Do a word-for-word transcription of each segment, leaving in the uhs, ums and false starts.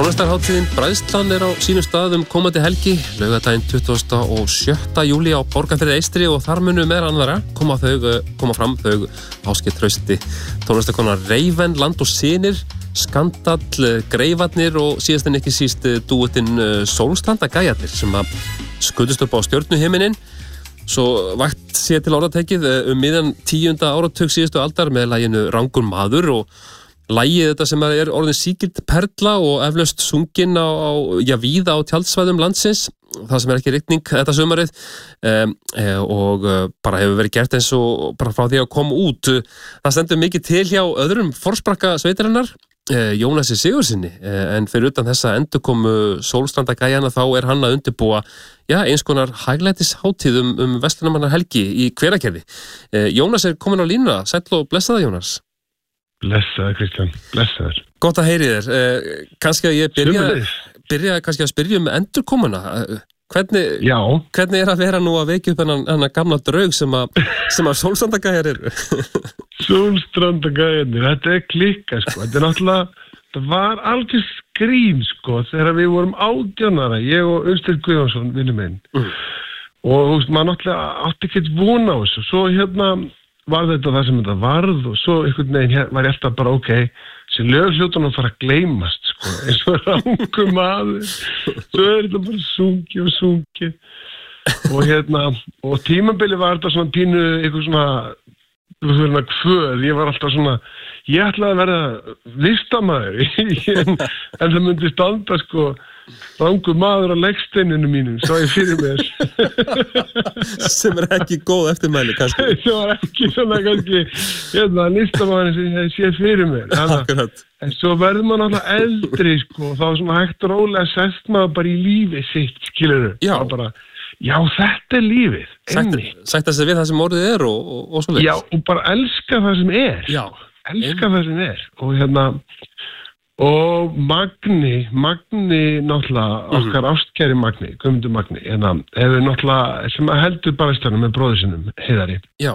Tónlistarhátíðin Bræðslan er á sínum staðum komandi helgi, laugardaginn tuttugasta og sjötta júlí á Borgarfirði eystri og þar munu meðal annarra koma, þau, koma fram þau Ásgeir Trausti, tónlistarkonar Raven, Land og Synir, Skandall, Greifarnir og síðast en ekki síst dúettinn Sólstrandagæjarnir sem að skutust upp á stjörnuhiminin. Svo vægt sé til orðatekið um miðjan tíunda áratug síðustu aldar með laginu Rangur maður og lagið þetta sem er orðin sígild perla og eflaust sungin á, á já, víða á tjaldsvæðum landsins, það sem er ekki rigning þetta sumarið um, og bara hefur verið gert eins og bara frá því að koma út. Það stendur mikið til hjá öðrum forsprakka sveitarinnar, Jónasi Sigurðssyni, en fyrir utan þessa endurkomu Sólstrandagæjana þá er hann að undirbúa já, eins konar hæglætishátíð um, um verslunarmannahelgi í Hveragerði. Jónas er komin á línuna, sæll og blessaða Jónas. Blessaður Kristján, blessaður. Gott að heyri þér. Eh, kannski að ég byrja, byrja kannski að spyrja um endurkomuna. Hvernig, hvernig er að vera nú að vekja upp hennan, hennan gamla draug sem að, sem að Sólstrandagæjar eru? Sólstrandagæjarnir, þetta er klikka sko. Þetta er náttúrulega, það var algjör skrín sko þegar við vorum átjánara, ég og Unnsteinn Guðjónsson, vinur minn. Mm. Og þú veist, maður náttúrulega átti ekkert von á þessu. Svo hérna var þetta það sem þetta varð og svo einhvern veginn var ég alltaf bara ok, sem löghljótan að fara að gleymast sko, eins og Rangur maður, svo er þetta bara sungi og sungi og hérna, og tímabili var þetta svona pínu, eitthvað svona, svona kvöð, ég var alltaf svona, ég ætlaði að verða listamaður, en, en það myndi standa sko, Rangur maður á leggsteininu mínum, svo ég fyrir mér. Sem er ekki góð eftirmæli, kannski. Sem var ekki svona, kannski, hérna, listamaðurinn sem ég sé fyrir mér. Akkurat. En svo verður maður náttúrulega eldri, sko, þá er svona hægt og rólega sest maður bara í lífið sitt, skilurðu. Já. Bara, já, þetta er lífið. Sætta sig við það sem orðið er og, og, og svo leiðis. Já, og bara elska það sem er. Já. Elska það sem er. Og hérna, og Magni, Magni náttúrulega, okkar ástkæri Magni, Guðmundur Magni, en hann hefur náttúrulega, sem heldur Bræðslana með bróður sinum, Heiðari. Já.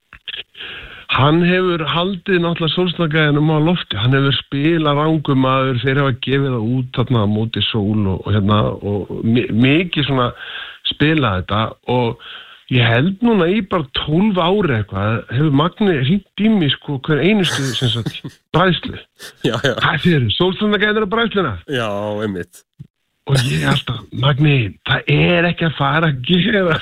Hann hefur haldið náttúrulega Sólstrandagæjanum á lofti, hann hefur spilað Rangur maður, þeir hafa gefið það út þarna á móti sól og, og hérna, og mikið svona spilað þetta og ég held núna í bara tólf ári eitthvað, hefur Magni hringt í mig sko hver einustu sem sagt bræðslu. Já, já. Það fyrir, Sólstrandagæjarnir á bræðsluna. Já, einmitt. Og ég alltaf, Magni, það er ekki að fara að gera.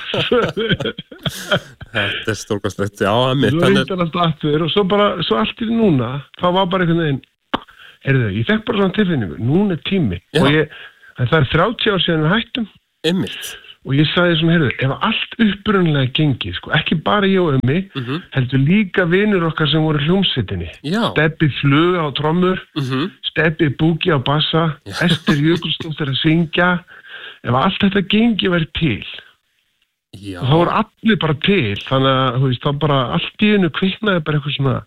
Þetta er stórkostlegt, já, einmitt. Svo hringt hann alltaf aftur og svo bara, svo allt í núna, þá var bara einhvern veginn, heyrðu, ég fekk bara svona tilfinningu, núna er tími. Já. Og ég, það er þrjátíu ár síðan við hættum. Einmitt. Og ég sagði svona, heyrðu, ef allt upprunnilega gengið, sko, ekki bara ég og Ömmi, mm-hmm. heldur líka vinur okkar sem voru hljómsveitinni. Já. Stebbi Fluga á trommur, mm-hmm. Stebbi Búgi á bassa, Ester Jökulsdóttir að syngja. Ef allt þetta gengið væri til, Já. þá voru allir bara til, þannig að, þú veist, þá bara allt í einu kviknaði bara eitthvað svona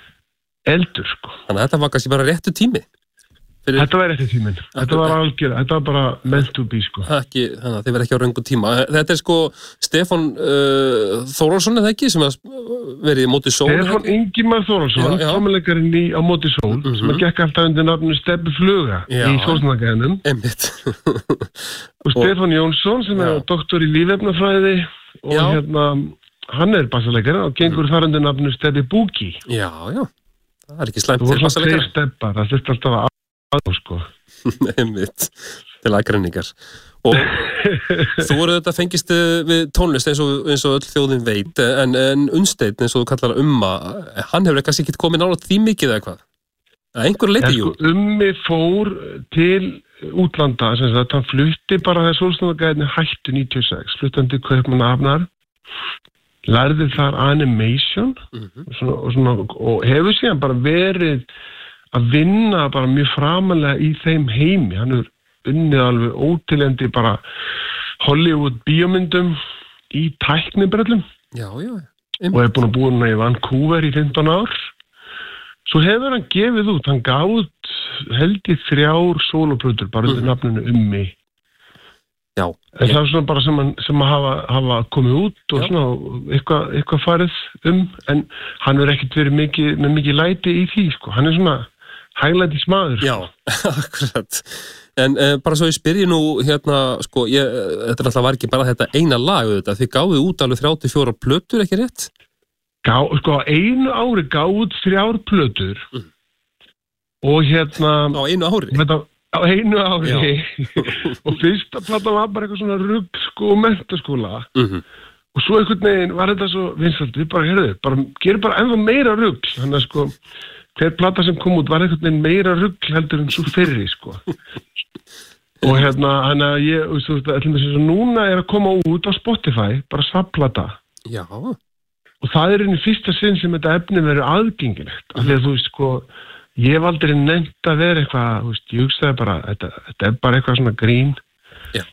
eldur, sko. Þannig að þetta var kannski bara réttu tími. Fyrir... Þetta var ekki tíminn, þetta var algjör, þetta var bara meant to be sko. Ekki, þannig að þið verið ekki á röngu tíma. Þetta er sko Stefán uh, Þórólfsson eða ekki sem að verið í móti sól. Stefán Ingimar Þórólfsson, trommuleikarinn á móti sól, mm-hmm. sem að gekk alltaf undir nafninu Stebbi Fluga já. Í Sólstrandagæjanum. Einmitt. og Stefán Jónsson sem já. Er doktor í lífefnafræði og já. Hérna, hann er bassaleikari og gengur þar undir nafninu Stebbi Búgi. Já, já, það er ekki slæmt til bassaleikari. Það þurfti alltaf að sko. Einmitt, til aðgreiningar og þú voru þetta fengist við tónlist eins og, eins og öll þjóðin veit en, en Unnsteinn eins og þú kallar Umma hann hefur kannski ekki komið nálægt því mikið eða hvað að einhverju leyti jú sko, Ummi fór til útlanda sem sagt, hann flutti bara þegar Sólstrandagæjarnir hættu níutíu og sex fluttandi Kaupmannahafnar lærði þar animation mm-hmm. og, svona, og, svona, og hefur síðan bara verið að vinna bara mjög framalega í þeim heimi. Hann er unnið alveg ótilendi bara Hollywood bíómyndum í tæknibrellum. Já, já. Einmitt. Og er búin að búa hann í Vancouver í fimmtán ár. Svo hefur hann gefið út, hann gaf út held í þrjár sóloplötur bara undir mm. nafninu Ummi. Já. En það er svona bara sem, hann, sem að hafa, hafa komið út og já. Svona eitthvað, eitthvað farið um, en hann er ekkert verið mikið, með mikið læti í því, sko. Hann er svona hæglætis maður. Já, akkurat. En uh, bara svo ég spyrji nú hérna, sko, ég, þetta er alltaf var ekki bara þetta eina lag auðvitað, þið gáðu út alveg þrjátíu og fjórar plötur, ekki rétt? Gá, sko, einu ári gáðu út þrjár plötur mm. og hérna... Á einu ári? Þetta, á einu ári og fyrsta platan var bara eitthvað svona rugg, sko, menntaskóla mm-hmm. og svo einhvern veginn var þetta svo vinsælt, við bara, herðu, bara, gerum bara ennþá meira rugg, þannig að sko... Hver plata sem kom út var einhvern veginn meira rugl heldur en svo fyrri, sko. Og hérna, hann að ég, þú veist, ætlum þess að núna er að koma út á Spotify, bara safplata. Já. Og það er einu fyrsta sinn sem þetta efni verður aðgengilegt. Af því að þú veist, sko, ég hef aldrei nefnt að vera eitthvað, þú veist, ég hugsaði bara, þetta, þetta er bara eitthvað svona grín. Já.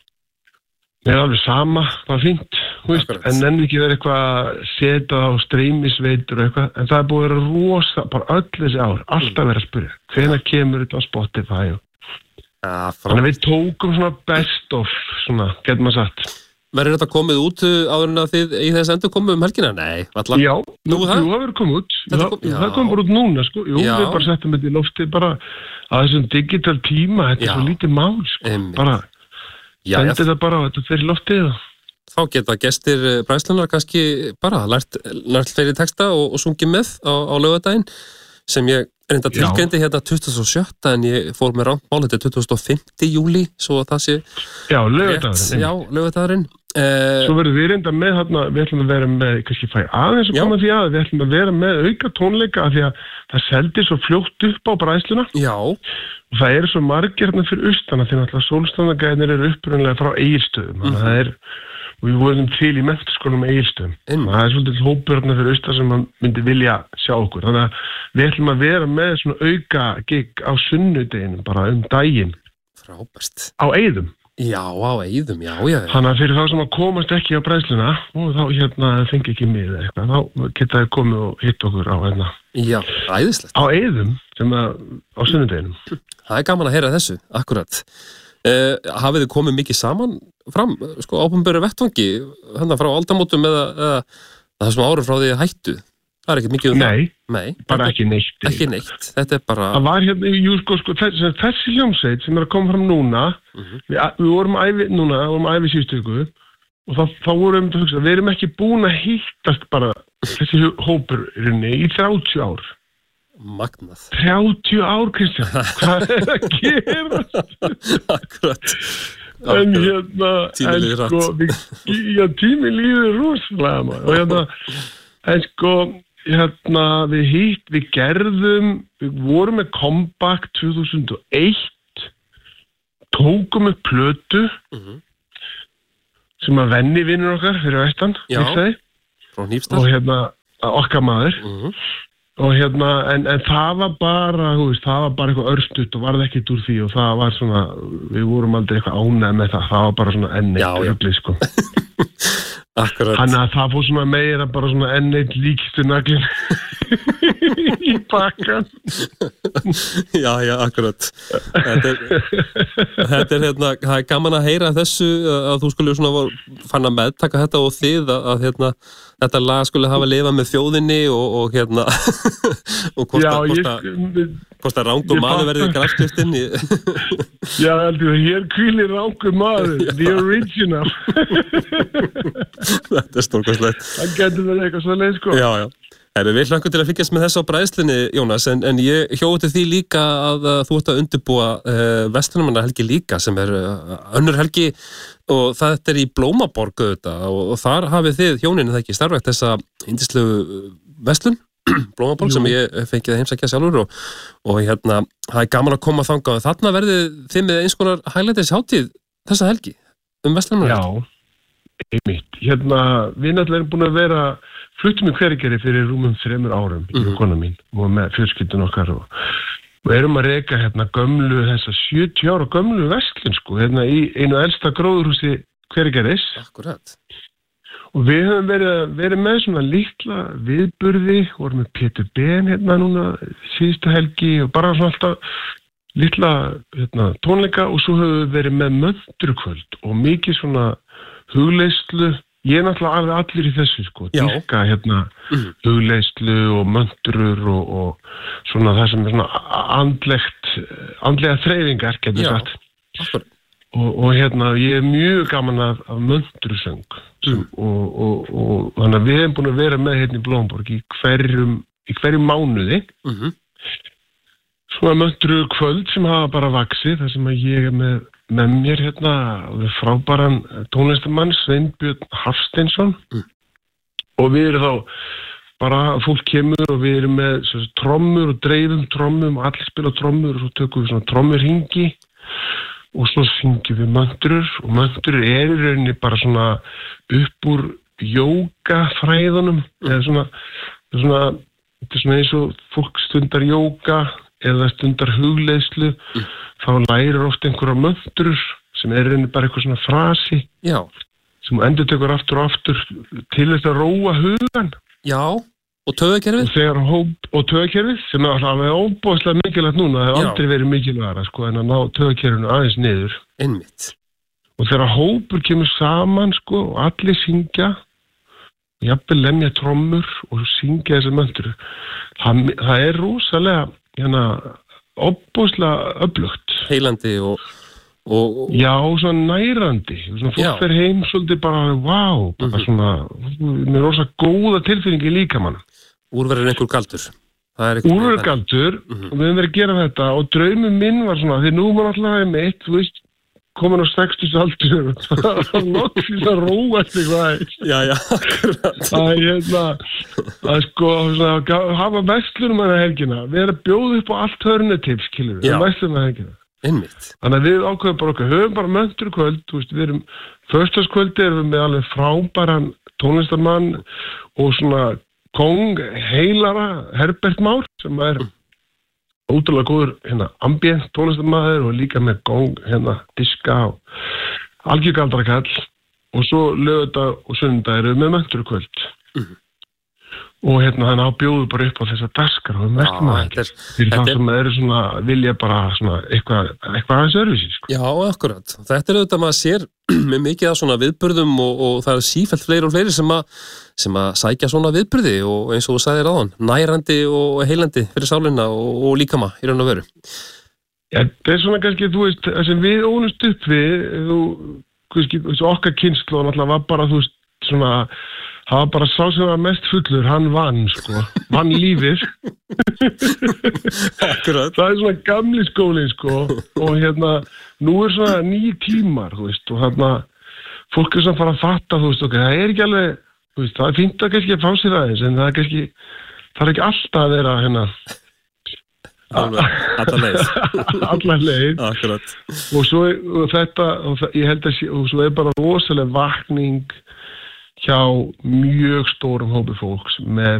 Mér er alveg sama, það er fínt, veist, en enn ekki verið eitthvað setjað á streymisveitur og eitthvað, en það er búið að vera rosa, bara öll þessi ár, alltaf verið að spyrja, hvenær kemur þetta á Spotify og... Ja, þannig að við tókum svona best of, svona, getur maður sagt. Verður þetta komið út áður en að þið í þess endur komið um helgina? Nei, allar. Já, nú það verður komið út, það, kom, það kom bara út núna, sko, jú, já. Við bara settum þetta í lofti bara að þessum digital tíma, þetta já. Er svo lítið mál, sko, Einmitt. Bara... Já, Sendi þetta bara á þetta fyrir loftið. Þá geta gestir bræðslunar kannski bara lært, lært fyrir texta og, og sungið með á, á laugardaginn sem ég reynda tilgreindi hérna tuttugasta og sjötta en ég fór með rangt mál, þetta er tuttugasta og fimmta júlí, svo það sé... Já, laugardagurinn. Já, laugardagurinn. Eh, svo verður við reynda með hérna, við ætlum að vera með, kannski fæ aðeins að koma því að, við ætlum að vera með auka tónleika af því að það seldi svo fljótt upp á bræðsluna. Já. Og það eru svo margir hérna fyrir austana því náttúrulega sólstandagæðinir eru upprunnilega frá Egilsstöðum. Mm-hmm. Það er, og við vorum til í menntaskólum Egilsstöðum. Mm. Það er svolítið hópur hérna fyrir austan sem man myndi vilja sjá okkur. Þannig að við ætlum að vera með svona auka gig á sunnudeginum bara um daginn. Frábært. Á Eiðum. Já, á Eiðum, já, já. Þannig að fyrir þá sem að komast ekki á bræðsluna og þá hérna fengi ekki með eitthvað, þá geta þið komið og hitt okkur á hérna. Já, æðislegt. Á Eiðum, sem að á sunnudeginum. Það er gaman að heyra þessu, akkurat. Uh, hafið þið komið mikið saman fram, sko, ábúnböru vettvangi, hann frá aldamótum eða, eða þessum árum frá því að hættu? Það er ekkert mikið um Nei, það? Nei, bara ekki neitt. Ekki neitt, þetta er bara... Það var hérna, jú, sko, sko þessi, þessi hljómsveit sem er að koma fram núna, uh-huh. við, við vorum æfi núna, við vorum æfi síðustu viku og þá, þá vorum við að hugsa, við erum ekki búin að hittast bara þessi hópurinn í þrjátíu ár. Magnað. þrjátíu ár, Kristján, hvað er að gera? Akkurat. En hérna, tími líður sko, við, já, tími líður rosalega maður og hérna, en sko, hérna, við hitt, við gerðum, við vorum með Comeback tvö þúsund og eitt, tókum upp plötu uh-huh. sem að venni vinnur okkar fyrir vestan, Hnífsdal, frá Hnífsdal og hérna, okkar maður uh-huh. og hérna, en, en það var bara, þú veist, það var bara eitthvað örstutt og varð ekkert úr því og það var svona, við vorum aldrei eitthvað ánægð með það, það var bara svona enn eitt ruglið, sko. Akkurat. Þannig að það fór svona meira bara svona enn eitt líkistu naglin í bakkan. Já, já, akkurat. Þetta er, þetta er hérna, það er gaman að heyra þessu að þú skulle svona fann að meðtaka þetta og þið að, að hérna, þetta lag skulle hafa lifað með þjóðinni og, og hérna og hvort að, hvort að, hvort að rángur maður verði grafskriftinn. Já, heldur, hér hvílir rángur maður, the original. Þetta er stórkostlegt. Það getur verið eitthvað svo leið, sko. Já, já. Heru, við hlökkum til að fylgjast með þessu á bræðslunni, Jónas, en, en ég hjóti því líka að, að þú ert að undirbúa uh, Verslunarmannahelgi líka sem er uh, önnur helgi og þetta er í Blómaborg auðvitað og, og þar hafið þið hjónin það ekki starfrækt þessa yndislegu verslun, Blómaborg Jú. Sem ég fengið að heimsækja sjálfur og, og hérna, það er gaman að koma þangað og þarna verðið þið með eins konar hæglætishátíð þessa helgi um Verslunarmannahelgi. Já, einmitt. Hérna, við náttúrulega erum búin að vera fluttum í Hveragerði fyrir rúmum þremur árum í mm-hmm. kona mín og með fjölskyldun okkar og, og erum að reka hérna gömlu þessa sjötíu ára gömlu verslun sko, hérna í einu elsta gróðurhúsi Hveragerðis. Akkurat. Og við höfum verið, verið með svona litla viðburði, vorum með Pétur Ben hérna núna síðustu helgi og bara svona alltaf litla hérna, tónleika og svo höfum við verið með möndurkvöld og mikið svona hugleyslu. Ég er náttúrulega alveg allir í þessu sko, dýrka hérna mm. hugleyslu og möndurur og, og svona það sem er svona andlegt, andlega þreifingar, getur sagt. akkurat. Og, og hérna, ég er mjög gaman af, af möndrusöng mm. og, og, og þannig að við hefum búin að vera með hérna í Blómborg í hverjum, í hverjum mánuði Mm-hmm. svona möndru kvöld sem hafa bara vaxið, þar sem að ég er með, með mér hérna við frábæran tónlistamann Sveinbjörn Hafsteinsson mm. og við erum þá bara, fólk kemur og við erum með svo, trommur og dreifum trommum og allir spila trommur og svo tökum við svona trommurhingi og svo syngjum við möndrur og möndrur er í rauninni bara svona upp úr jógafræðunum mm. eða svona, svona, þetta er svona eins og fólk stundar jóga eða stundar hugleiðslu mm. þá lærir oft einhverja möndrur sem er í rauninni bara eitthvað svona frasi Já. Sem endur tekur aftur og aftur til þess að róa hugan Já, og taugakerfið? Og þegar hóp, og taugakerfið, sem er alltaf óbúðslega mikilvægt núna, það hefur aldrei verið mikilvægara, sko, en að ná taugakerfinu aðeins niður. Einmitt. Og þegar hópur kemur saman, sko, og allir syngja, jafnvel lemja trommur og syngja þessar möndrur, það, það er rosalega, hérna, óbúðslega öflugt. Heilandi og... Og, og... Já, svona nærandi svona fólk fer heim svolítið bara wow, bara mm-hmm. svona með rosa góða tilfinningi líka mann Úrverður einhver galdur Úrverður galdur mm-hmm. og við höfum verið að gera þetta og draumum minn var svona því nú var alltaf meitt, þú veist komin á sextugs aldur og loksins að róa sig Já, já, akkurat Það er hérna að sko svona, hafa vestlunum að helgina við erum að bjóða upp á allt hörnutips kilur við, vestlunum að helgina Einmitt. Þannig að við ákveðum bara okkar, höfum bara möndru kvöld, þú veist, við erum, föstudagskvöldi erum við með alveg frábæran tónlistarmann og svona kóng heilara Herbert Már sem er mm. ótrúlega góður hérna ambient tónlistarmaður og líka með kóng hérna diska og algjörgaldrakall og svo lögðardag og sunnudag erum við með möndru kvöld. Mm. Og hérna þannig að bjóðu bara upp á þessa daskar og merkjum að þetta fyrir það sem eru svona, vilja bara svona eitthvað, eitthvað aðeins öðruvísi, sko. Já, akkurat. Þetta er auðvitað maður sér með mikið af svona viðburðum og, og það er sífellt fleiri og fleiri sem að, sem að sækja svona viðburði og eins og þú sagðir áðan, nærandi og heilandi fyrir sálina og, og líkama í raun og veru. Já, það er svona kannski, þú veist, það sem við ónumst upp við, þú, kannski, okkar kynslóð náttúrulega var bara, þú veist, svona það var bara sá sem var mest fullur, hann vann, sko, vann lífið. Akkurat. Það er svona gamli skólinn, sko, og hérna, nú er svona nýjir tímar, þú veist, og hérna, fólk er svona að fara að fatta, þú veist, ok, það er ekki alveg, þú veist, það er fínt að kannski að fá sér aðeins, en það er kannski, það er ekki alltaf að vera, hérna, Alla leið. Alla leið. Akkurat. Og svo, og þetta, og það, ég held að, og svo er bara rosalega vakning hjá mjög stórum hópi fólks með